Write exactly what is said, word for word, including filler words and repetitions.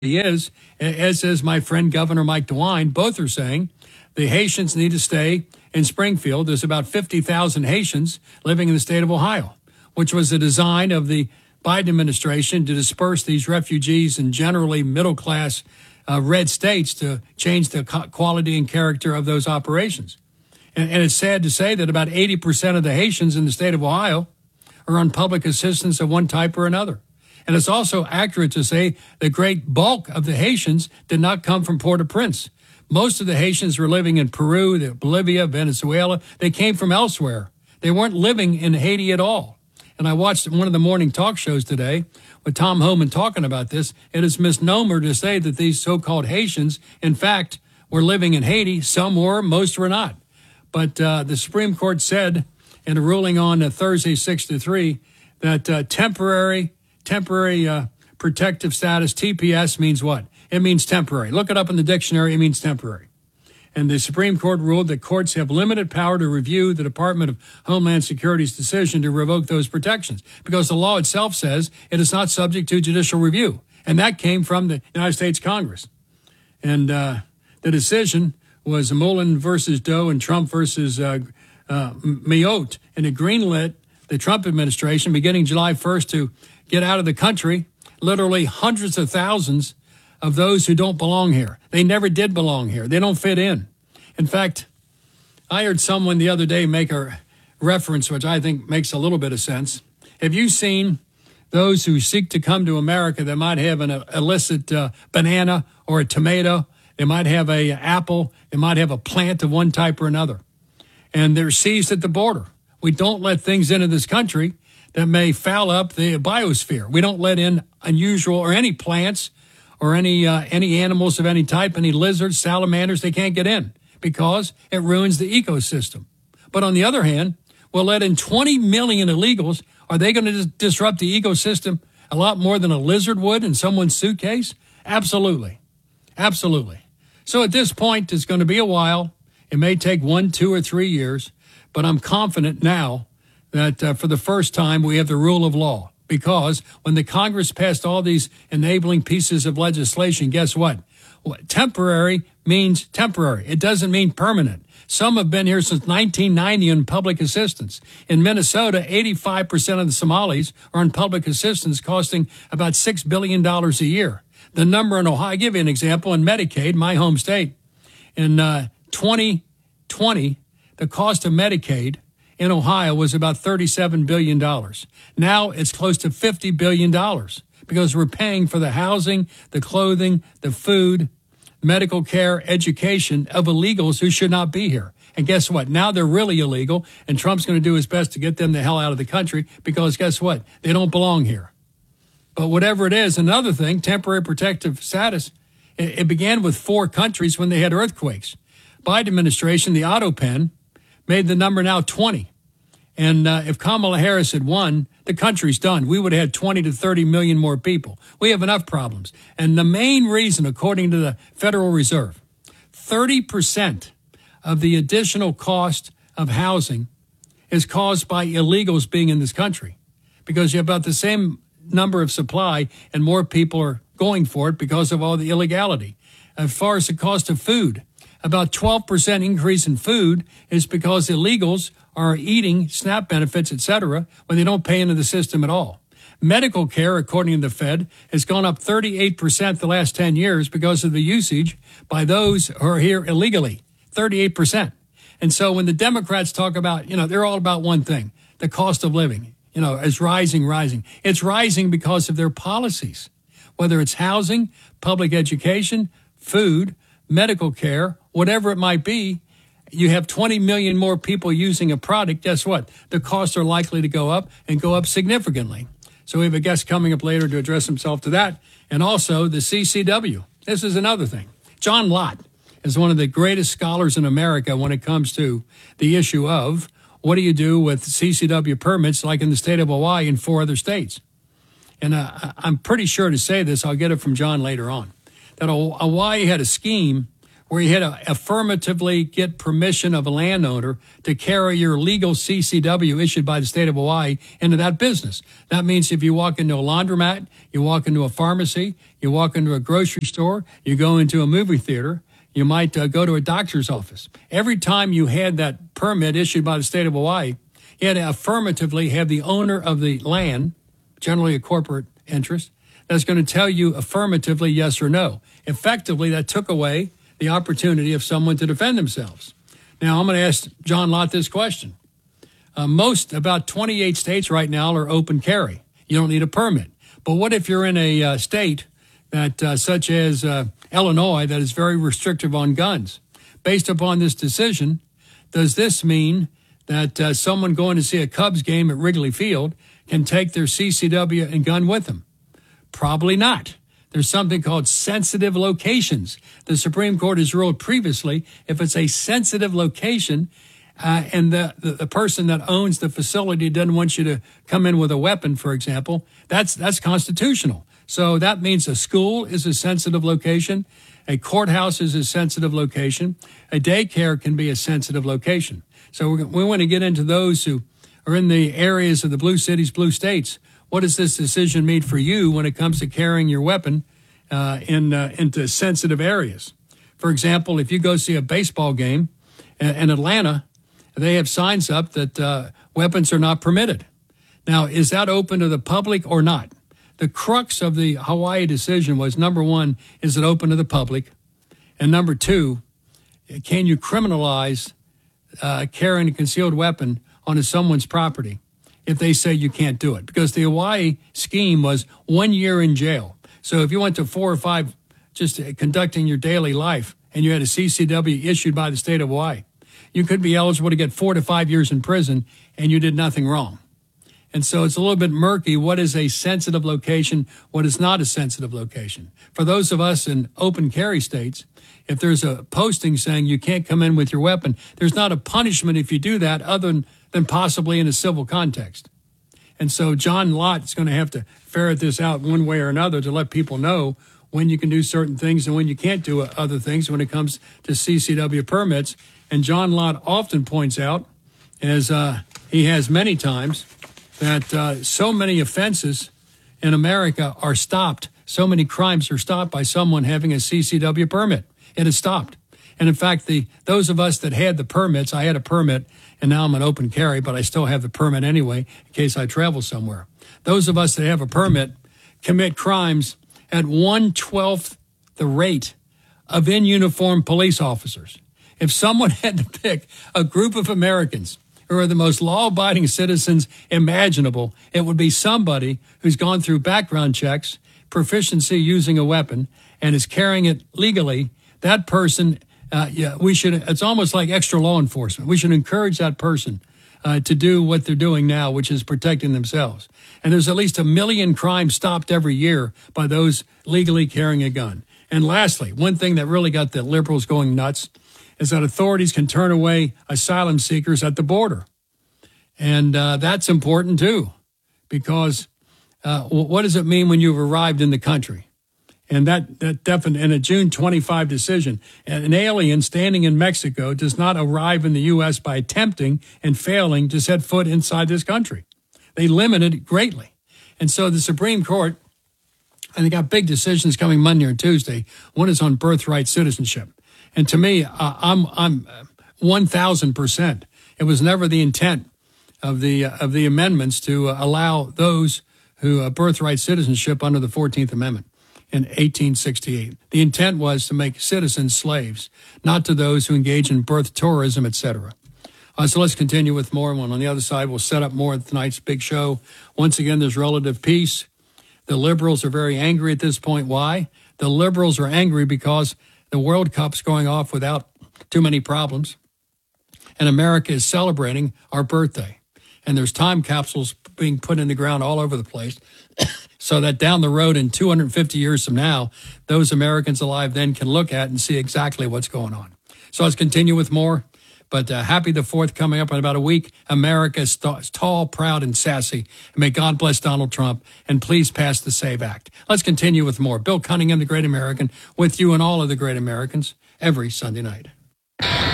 is, as is my friend Governor Mike DeWine. Both are saying the Haitians need to stay in Springfield. There's about fifty thousand Haitians living in the state of Ohio, which was the design of the Biden administration to disperse these refugees in generally middle-class uh, red states to change the quality and character of those operations. And, and it's sad to say that about eighty percent of the Haitians in the state of Ohio are on public assistance of one type or another. And it's also accurate to say the great bulk of the Haitians did not come from Port-au-Prince. Most of the Haitians were living in Peru, Bolivia, Venezuela. They came from elsewhere. They weren't living in Haiti at all. And I watched one of the morning talk shows today with Tom Homan talking about this. It is misnomer to say that these so-called Haitians, in fact, were living in Haiti. Some were, most were not. But uh, the Supreme Court said in a ruling on uh, Thursday, six to three, that uh, temporary Temporary uh, protective status, T P S, means what? It means temporary. Look it up in the dictionary. It means temporary. And the Supreme Court ruled that courts have limited power to review the Department of Homeland Security's decision to revoke those protections because the law itself says it is not subject to judicial review. And that came from the United States Congress. And uh, the decision was Mullen versus Doe and Trump versus uh, uh, Mayotte. And it greenlit the Trump administration beginning July first to get out of the country, literally hundreds of thousands of those who don't belong here. They never did belong here. They don't fit in. In fact, I heard someone the other day make a reference, which I think makes a little bit of sense. Have you seen those who seek to come to America that might have an illicit uh, banana or a tomato? They might have a apple. They might have a plant of one type or another. And they're seized at the border. We don't let things into this country that may foul up the biosphere. We don't let in unusual or any plants or any uh, any animals of any type, any lizards, salamanders. They can't get in because it ruins the ecosystem. But on the other hand, we'll let in twenty million illegals. Are they going to dis- disrupt the ecosystem a lot more than a lizard would in someone's suitcase? Absolutely. Absolutely. So at this point, it's going to be a while. It may take one, two, or three years, but I'm confident now that uh, for the first time we have the rule of law, because when the Congress passed all these enabling pieces of legislation, guess what? What temporary means temporary. It doesn't mean permanent. Some have been here since nineteen ninety on public assistance. In Minnesota, eighty-five percent of the Somalis are on public assistance, costing about six billion dollars a year. The number in Ohio, I'll give you an example, in Medicaid, my home state, in uh, twenty twenty, the cost of Medicaid in Ohio was about thirty-seven billion dollars. Now it's close to fifty billion dollars because we're paying for the housing, the clothing, the food, medical care, education of illegals who should not be here. And guess what? Now they're really illegal, and Trump's going to do his best to get them the hell out of the country because guess what? They don't belong here. But whatever it is, another thing, temporary protective status, it, it began with four countries when they had earthquakes. Biden administration, the auto pen, made the number now twenty. And uh, if Kamala Harris had won, the country's done. We would have had twenty to thirty million more people. We have enough problems. And the main reason, according to the Federal Reserve, thirty percent of the additional cost of housing is caused by illegals being in this country, because you have about the same number of supply and more people are going for it because of all the illegality. As far as the cost of food, about twelve percent increase in food is because illegals are eating SNAP benefits, et cetera, when they don't pay into the system at all. Medical care, according to the Fed, has gone up thirty-eight percent the last ten years because of the usage by those who are here illegally, thirty-eight percent. And so when the Democrats talk about, you know, they're all about one thing, the cost of living, you know, is rising, rising. It's rising because of their policies, whether it's housing, public education, food, medical care, whatever it might be. You have twenty million more people using a product. Guess what? The costs are likely to go up and go up significantly. So we have a guest coming up later to address himself to that. And also the C C W. This is another thing. John Lott is one of the greatest scholars in America when it comes to the issue of what do you do with C C W permits like in the state of Hawaii and four other states. And uh, I'm pretty sure to say this, I'll get it from John later on, that Hawaii had a scheme where you had to affirmatively get permission of a landowner to carry your legal C C W issued by the state of Hawaii into that business. That means if you walk into a laundromat, you walk into a pharmacy, you walk into a grocery store, you go into a movie theater, you might uh, go to a doctor's office. Every time you had that permit issued by the state of Hawaii, you had to affirmatively have the owner of the land, generally a corporate interest, that's going to tell you affirmatively yes or no. Effectively, that took away the opportunity of someone to defend themselves. Now, I'm going to ask John Lott this question. Uh, most, about twenty-eight states right now are open carry. You don't need a permit. But what if you're in a uh, state that, uh, such as uh, Illinois, that is very restrictive on guns? Based upon this decision, does this mean that uh, someone going to see a Cubs game at Wrigley Field can take their C C W and gun with them? Probably not. There's something called sensitive locations. The Supreme Court has ruled previously if it's a sensitive location uh, and the, the, the person that owns the facility doesn't want you to come in with a weapon, for example, that's that's constitutional. So that means a school is a sensitive location. A courthouse is a sensitive location. A daycare can be a sensitive location. So we're, we want to get into those who are in the areas of the blue cities, blue states. What does this decision mean for you when it comes to carrying your weapon uh, in uh, into sensitive areas? For example, if you go see a baseball game in, in Atlanta, they have signs up that uh, weapons are not permitted. Now, is that open to the public or not? The crux of the Hawaii decision was, number one, is it open to the public? And number two, can you criminalize uh, carrying a concealed weapon onto someone's property if they say you can't do it? Because the Hawaii scheme was one year in jail. So if you went to four or five just conducting your daily life and you had a C C W issued by the state of Hawaii, you could be eligible to get four to five years in prison and you did nothing wrong. And so it's a little bit murky. What is a sensitive location? What is not a sensitive location? For those of us in open carry states, if there's a posting saying you can't come in with your weapon, there's not a punishment if you do that other than, than possibly in a civil context. And so John Lott is going to have to ferret this out one way or another to let people know when you can do certain things and when you can't do other things when it comes to C C W permits. And John Lott often points out, as uh, he has many times, that uh, so many offenses in America are stopped. So many crimes are stopped by someone having a C C W permit. It is stopped. And in fact, the those of us that had the permits, I had a permit, and now I'm an open carry, but I still have the permit anyway in case I travel somewhere. Those of us that have a permit commit crimes at one-twelfth the rate of in-uniform police officers. If someone had to pick a group of Americans who are the most law-abiding citizens imaginable, it would be somebody who's gone through background checks, proficiency using a weapon, and is carrying it legally. That person, uh, yeah, we should, it's almost like extra law enforcement. We should encourage that person uh, to do what they're doing now, which is protecting themselves. And there's at least a million crimes stopped every year by those legally carrying a gun. And lastly, one thing that really got the liberals going nuts is that authorities can turn away asylum seekers at the border. And uh, that's important, too, because uh, what does it mean when you've arrived in the country? And that, that definitely, in a June twenty-fifth decision, an alien standing in Mexico does not arrive in the U S by attempting and failing to set foot inside this country. They limited it greatly. And so the Supreme Court, and they got big decisions coming Monday or Tuesday. One is on birthright citizenship. And to me, uh, I'm I'm one thousand percent. It was never the intent of the uh, of the amendments to uh, allow those who uh, birthright citizenship under the fourteenth Amendment in eighteen sixty-eight. The intent was to make citizens slaves, not to those who engage in birth tourism, et cetera. Uh, so let's continue with more. One on the other side, we'll set up more of tonight's big show. Once again, there's relative peace. The liberals are very angry at this point. Why? The liberals are angry because the World Cup's going off without too many problems. And America is celebrating our birthday. And there's time capsules being put in the ground all over the place so that down the road in two hundred fifty years from now, those Americans alive then can look at and see exactly what's going on. So let's continue with more. But uh, happy the fourth coming up in about a week. America is st- tall, proud, and sassy. And may God bless Donald Trump. And please pass the SAVE Act. Let's continue with more. Bill Cunningham, the Great American, with you and all of the great Americans every Sunday night.